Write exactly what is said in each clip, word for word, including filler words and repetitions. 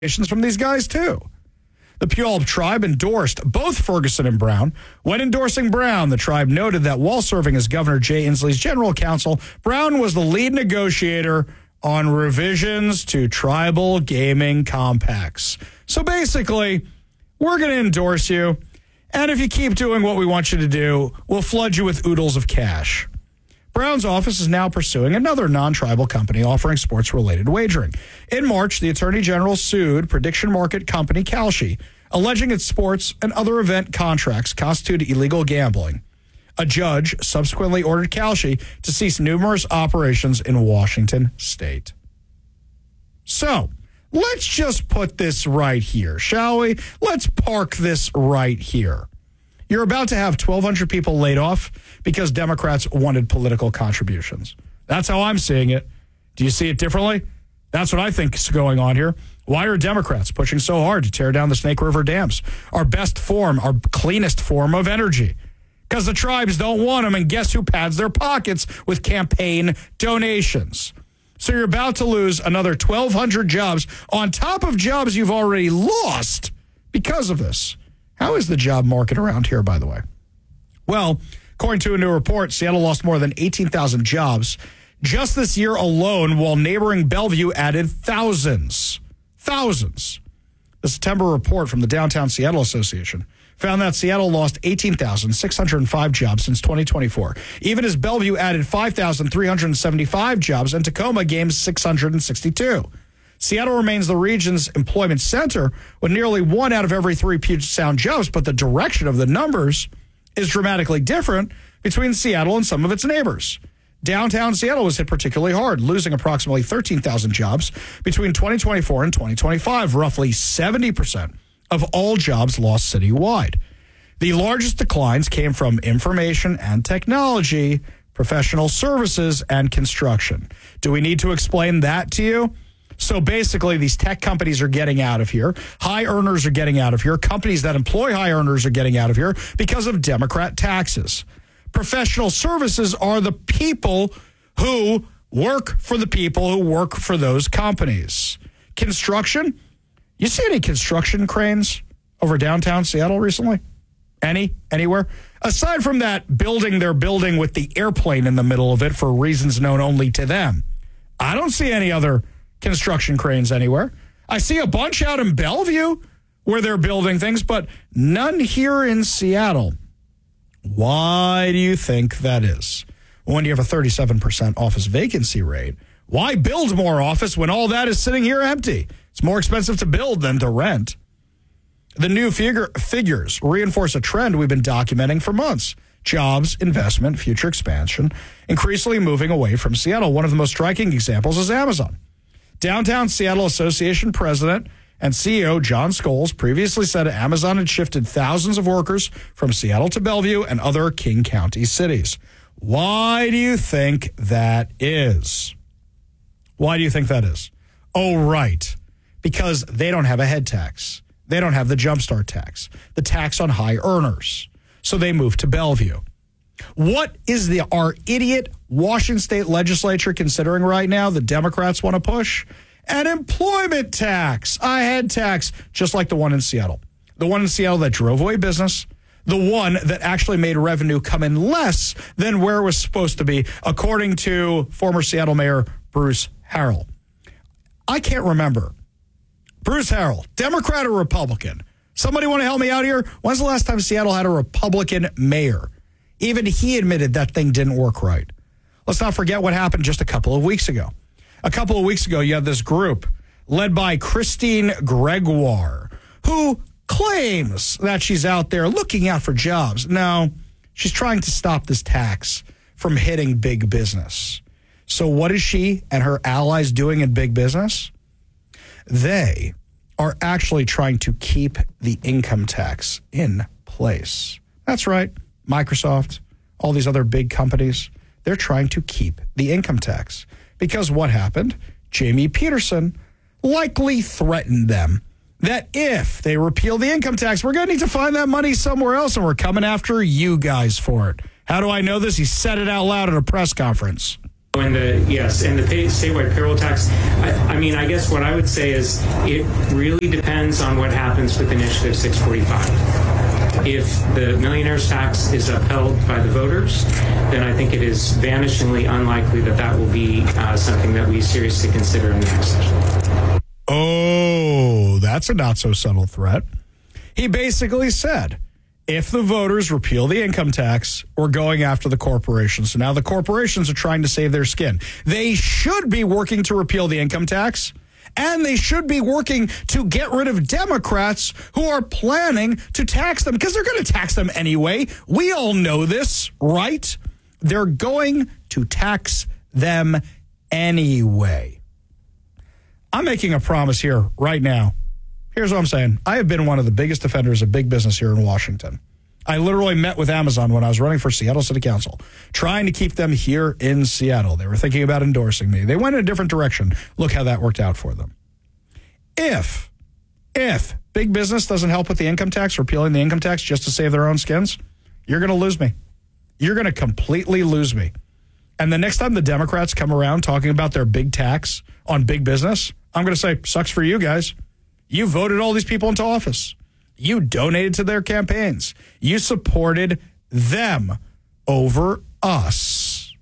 from these guys, too. The Puyallup tribe endorsed both Ferguson and Brown. When endorsing Brown, the tribe noted that while serving as Governor Jay Inslee's general counsel, Brown was the lead negotiator on revisions to tribal gaming compacts. So basically, we're going to endorse you, and if you keep doing what we want you to do, we'll flood you with oodles of cash. Brown's office is now pursuing another non-tribal company offering sports-related wagering. In March, the Attorney General sued prediction market company Kalshi, alleging its sports and other event contracts constitute illegal gambling. A judge subsequently ordered Kalshi to cease numerous operations in Washington state. So, let's just put this right here, shall we? Let's park this right here. You're about to have twelve hundred people laid off because Democrats wanted political contributions. That's how I'm seeing it. Do you see it differently? That's what I think is going on here. Why are Democrats pushing so hard to tear down the Snake River dams? Our best form, our cleanest form of energy. Because the tribes don't want them, and guess who pads their pockets with campaign donations? So you're about to lose another twelve hundred jobs on top of jobs you've already lost because of this. How is the job market around here, by the way? Well, according to a new report, Seattle lost more than eighteen thousand jobs just this year alone, while neighboring Bellevue added thousands. Thousands. The September report from the Downtown Seattle Association found that Seattle lost eighteen thousand six hundred five jobs since twenty twenty-four, even as Bellevue added five thousand three hundred seventy-five jobs and Tacoma gained six hundred sixty-two. Seattle remains the region's employment center with nearly one out of every three Puget Sound jobs, but the direction of the numbers is dramatically different between Seattle and some of its neighbors. Downtown Seattle was hit particularly hard, losing approximately thirteen thousand jobs between twenty twenty-four and twenty twenty-five, roughly seventy percent of all jobs lost citywide. The largest declines came from information and technology, professional services, and construction. Do we need to explain that to you? So basically, these tech companies are getting out of here. High earners are getting out of here. Companies that employ high earners are getting out of here because of Democrat taxes. Professional services are the people who work for the people who work for those companies. Construction? You see any construction cranes over downtown Seattle recently? Any? Anywhere? Aside from that building they're building with the airplane in the middle of it for reasons known only to them, I don't see any other construction cranes anywhere. I see a bunch out in Bellevue where they're building things, but none here in Seattle. Why do you think that is? When you have a thirty-seven percent office vacancy rate, why build more office when all that is sitting here empty? It's more expensive to build than to rent. The new figure, figures reinforce a trend we've been documenting for months. Jobs, investment, future expansion, increasingly moving away from Seattle. One of the most striking examples is Amazon. Downtown Seattle Association President and C E O John Scholes previously said Amazon had shifted thousands of workers from Seattle to Bellevue and other King County cities. Why do you think that is? Why do you think that is? Oh, right. Because they don't have a head tax. They don't have the Jumpstart tax, the tax on high earners. So they moved to Bellevue. What is the our idiot Washington State legislature considering right now the Democrats want to push? An employment tax, a head tax, just like the one in Seattle. The one in Seattle that drove away business, the one that actually made revenue come in less than where it was supposed to be, according to former Seattle Mayor Bruce Harrell. I can't remember. Bruce Harrell, Democrat or Republican? Somebody want to help me out here? When's the last time Seattle had a Republican mayor? Even he admitted that thing didn't work right. Let's not forget what happened just a couple of weeks ago. A couple of weeks ago, you had this group led by Christine Gregoire, who claims that she's out there looking out for jobs. No, she's trying to stop this tax from hitting big business. So what is she and her allies doing in big business? They are actually trying to keep the income tax in place. That's right. Microsoft, all these other big companies, they're trying to keep the income tax. Because what happened? Jamie Peterson likely threatened them that if they repeal the income tax, we're going to need to find that money somewhere else, and we're coming after you guys for it. How do I know this? He said it out loud at a press conference. And the yes, and the pay, statewide payroll tax. I, I mean, I guess what I would say is it really depends on what happens with Initiative six forty-five. If the millionaire's tax is upheld by the voters, then I think it is vanishingly unlikely that that will be uh, something that we seriously consider in the next session. Oh, that's a not so subtle threat. He basically said, if the voters repeal the income tax, we're going after the corporations. So now the corporations are trying to save their skin. They should be working to repeal the income tax, and they should be working to get rid of Democrats who are planning to tax them, because they're going to tax them anyway. We all know this, right? They're going to tax them anyway. I'm making a promise here right now. Here's what I'm saying. I have been one of the biggest defenders of big business here in Washington. I literally met with Amazon when I was running for Seattle City Council, trying to keep them here in Seattle. They were thinking about endorsing me. They went in a different direction. Look how that worked out for them. If, if big business doesn't help with the income tax, repealing the income tax just to save their own skins, you're going to lose me. You're going to completely lose me. And the next time the Democrats come around talking about their big tax on big business, I'm going to say, sucks for you guys. You voted all these people into office. You donated to their campaigns. You supported them over us.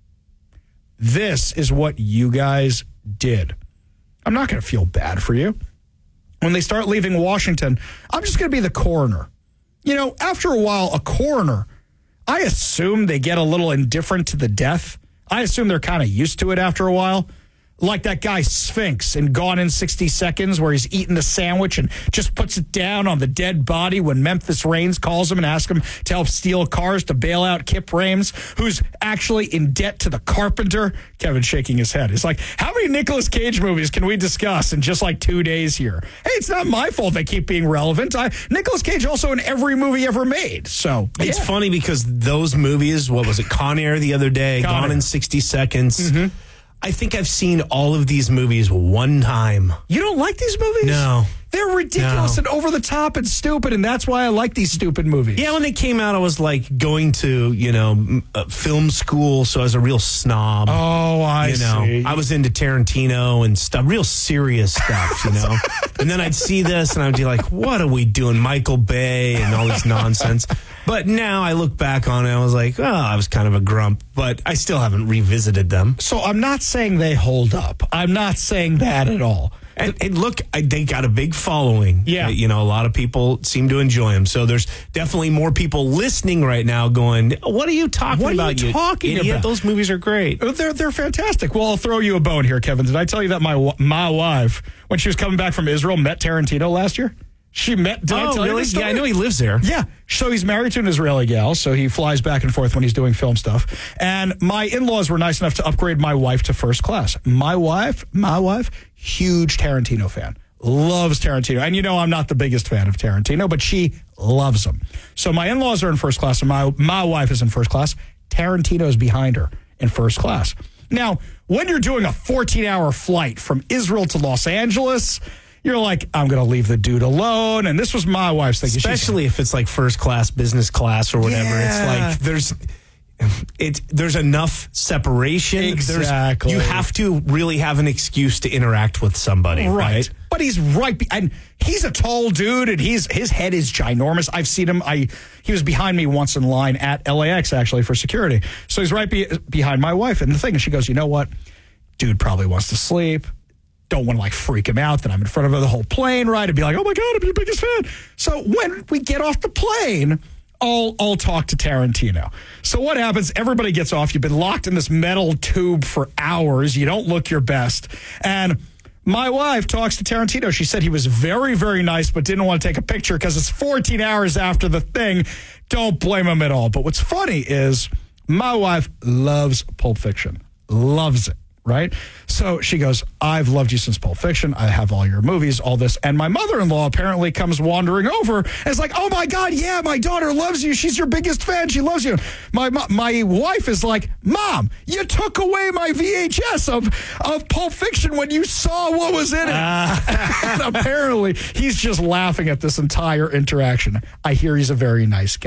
This is what you guys did. I'm not going to feel bad for you. When they start leaving Washington, I'm just going to be the coroner. You know, after a while, a coroner, I assume they get a little indifferent to the death. I assume they're kind of used to it after a while. Like that guy Sphinx in Gone in sixty seconds, where he's eating the sandwich and just puts it down on the dead body when Memphis Reigns calls him and asks him to help steal cars to bail out Kip Rames, who's actually in debt to the carpenter. Kevin's shaking his head. He's like, how many Nicolas Cage movies can we discuss in just like two days here? Hey, it's not my fault they keep being relevant. I, Nicolas Cage also in every movie ever made. So It's yeah. funny because those movies, what was it, Con Air the other day, Con Gone Air. in sixty seconds. Mm-hmm. I think I've seen all of these movies one time. You don't like these movies? No. They're ridiculous No. and over the top and stupid, and that's why I like these stupid movies. Yeah, when they came out, I was like going to, you know, m- uh, film school, so I was a real snob. Oh, I you know, see. I was into Tarantino and stuff, real serious stuff, you know. And then I'd see this and I'd be like, what are we doing? Michael Bay and all this nonsense. But now I look back on it, I was like, oh, I was kind of a grump, but I still haven't revisited them. So I'm not saying they hold up. I'm not saying that at all. And, and look, I, they got a big following. Yeah. Uh, you know, a lot of people seem to enjoy them. So there's definitely more people listening right now going, what are you talking What are about? you talking idiot? about? Those movies are great. They're they're fantastic. Well, I'll throw you a bone here, Kevin. Did I tell you that my my wife, when she was coming back from Israel, met Tarantino last year? She met. Did I Oh, tell you really? this Yeah, story? I know he lives there. Yeah. So he's married to an Israeli gal, so he flies back and forth when he's doing film stuff. And my in-laws were nice enough to upgrade my wife to first class. My wife, my wife, huge Tarantino fan. Loves Tarantino. And you know I'm not the biggest fan of Tarantino, but she loves him. So my in-laws are in first class, and my, my wife is in first class. Tarantino's behind her in first class. Now, when you're doing a fourteen-hour flight from Israel to Los Angeles, you're like, I'm going to leave the dude alone. And this was my wife's thinking. She's- Especially if it's like first class, business class, or whatever. Yeah. It's like there's it there's enough separation. Exactly. There's, you have to really have an excuse to interact with somebody, right? Right. But he's right. Be- and he's a tall dude, and he's his head is ginormous. I've seen him. I He was behind me once in line at L A X, actually, for security. So he's right be- behind my wife. And the thing is, she goes, you know what? Dude probably wants to sleep. Don't want to, like, freak him out that I'm in front of her the whole plane ride and be like, oh, my God, I'm your biggest fan. So when we get off the plane, I'll, I'll talk to Tarantino. So what happens? Everybody gets off. You've been locked in this metal tube for hours. You don't look your best. And my wife talks to Tarantino. She said he was very, very nice, but didn't want to take a picture because it's fourteen hours after the thing. Don't blame him at all. But what's funny is my wife loves Pulp Fiction. Loves it. Right? So she goes, I've loved you since Pulp Fiction. I have all your movies, all this. And my mother-in-law apparently comes wandering over and is like, oh, my God, yeah, my daughter loves you. She's your biggest fan. She loves you. My my, my wife is like, Mom, you took away my V H S of, of Pulp Fiction when you saw what was in it. And apparently, he's just laughing at this entire interaction. I hear he's a very nice guy.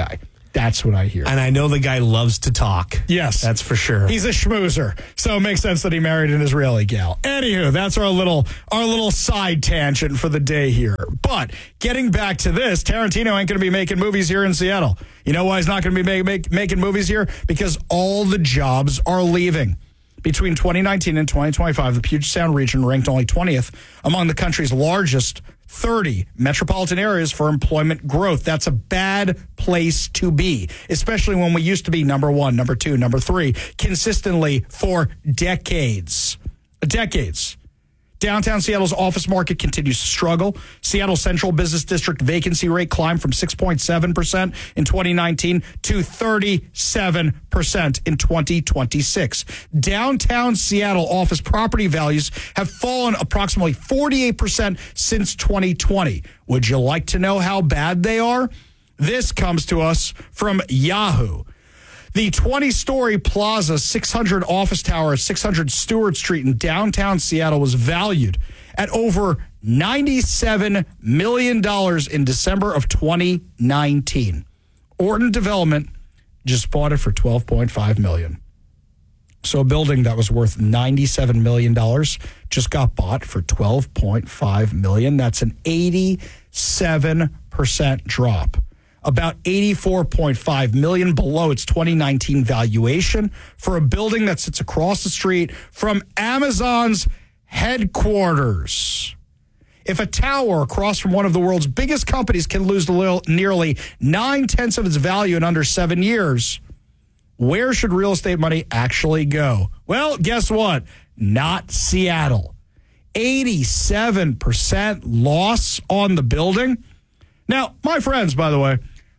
That's what I hear. And I know the guy loves to talk. Yes. That's for sure. He's a schmoozer, so it makes sense that he married an Israeli gal. Anywho, that's our little our little side tangent for the day here. But getting back to this, Tarantino ain't going to be making movies here in Seattle. You know why he's not going to be make, make, making movies here? Because all the jobs are leaving. Between twenty nineteen and twenty twenty-five, the Puget Sound region ranked only twentieth among the country's largest thirty metropolitan areas for employment growth. That's a bad place to be, especially when we used to be number one, number two, number three, consistently for decades. Decades. Downtown Seattle's office market continues to struggle. Seattle Central Business District vacancy rate climbed from six point seven percent in twenty nineteen to thirty-seven percent in twenty twenty-six. Downtown Seattle office property values have fallen approximately forty-eight percent since twenty twenty. Would you like to know how bad they are? This comes to us from Yahoo. The twenty-story Plaza six hundred office tower at six hundred Stewart Street in downtown Seattle was valued at over ninety-seven million dollars in December of twenty nineteen. Orton Development just bought it for twelve point five million dollars. So a building that was worth ninety-seven million dollars just got bought for twelve point five million dollars. That's an eighty-seven percent drop. About eighty-four point five million dollars below its twenty nineteen valuation for a building that sits across the street from Amazon's headquarters. If a tower across from one of the world's biggest companies can lose nearly nine-tenths of its value in under seven years, where should real estate money actually go? Well, guess what? Not Seattle. eighty-seven percent loss on the building. Now, my friends, by the way,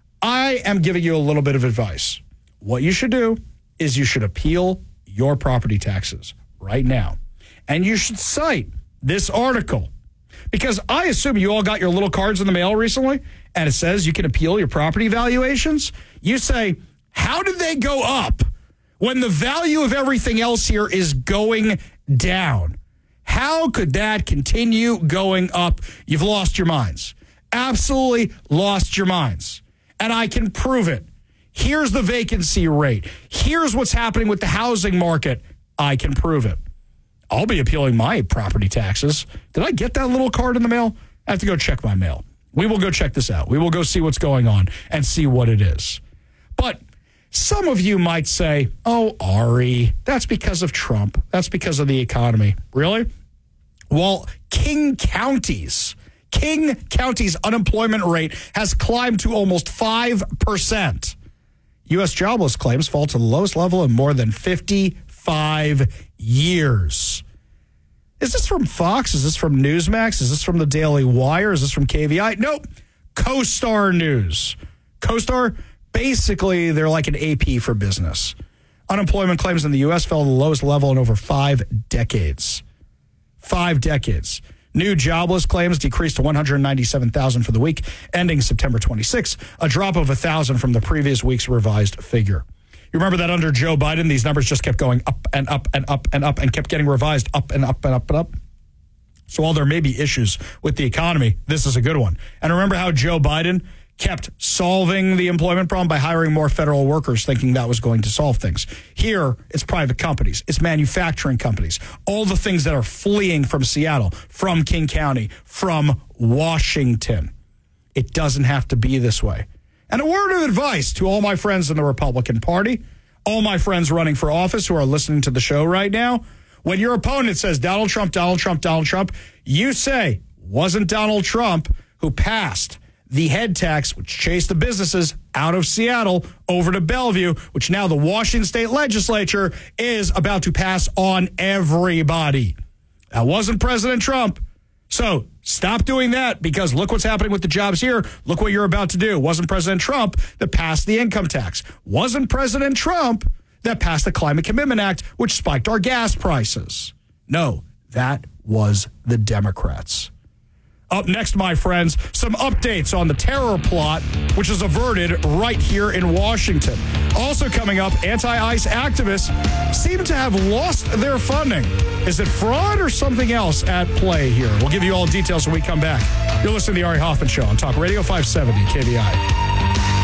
I am giving you a little bit of advice. What you should do is you should appeal your property taxes right now. And you should cite this article. Because I assume you all got your little cards in the mail recently, and it says you can appeal your property valuations. You say, how did they go up when the value of everything else here is going down? How could that continue going up? You've lost your minds. Absolutely lost your minds. And I can prove it. Here's the vacancy rate. Here's what's happening with the housing market. I can prove it. I'll be appealing my property taxes. Did I get that little card in the mail? I have to go check my mail. We will go check this out. We will go see what's going on and see what it is. But some of you might say, oh, Ari, that's because of Trump. That's because of the economy. Really? Well, King County's King County's unemployment rate has climbed to almost five percent. U S jobless claims fall to the lowest level in more than fifty-five years. Is this from Fox? Is this from Newsmax? Is this from the Daily Wire? Is this from K V I? Nope. CoStar News. CoStar, basically, they're like an A P for business. Unemployment claims in the U S fell to the lowest level in over five decades. Five decades. New jobless claims decreased to one hundred ninety-seven thousand for the week, ending September twenty-sixth, a drop of one thousand from the previous week's revised figure. You remember that under Joe Biden, these numbers just kept going up and up and up and up and kept getting revised up and up and up and up. So while there may be issues with the economy, this is a good one. And remember how Joe Biden kept solving the employment problem by hiring more federal workers, thinking that was going to solve things. Here, it's private companies. It's manufacturing companies. All the things that are fleeing from Seattle, from King County, from Washington. It doesn't have to be this way. And a word of advice to all my friends in the Republican Party, all my friends running for office who are listening to the show right now, when your opponent says Donald Trump, Donald Trump, Donald Trump, you say, wasn't Donald Trump who passed the head tax, which chased the businesses out of Seattle over to Bellevue, which now the Washington State Legislature is about to pass on everybody. That wasn't President Trump. So stop doing that, because look what's happening with the jobs here. Look what you're about to do. It wasn't President Trump that passed the income tax. Wasn't President Trump that passed the Climate Commitment Act, which spiked our gas prices. No, that was the Democrats. Up next, my friends, some updates on the terror plot, which is averted right here in Washington. Also coming up, anti-ICE activists seem to have lost their funding. Is it fraud or something else at play here? We'll give you all details when we come back. You're listening to the Ari Hoffman Show on Talk Radio five seventy K V I.